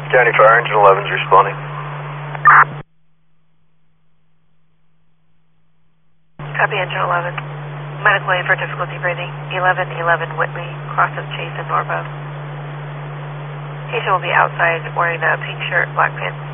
County Fire, Engine 11's responding. Copy, Engine 11. Medical aid for difficulty breathing. 1111 Whitley, cross of Chase and Norbo. Patient will be outside wearing a pink shirt, black pants.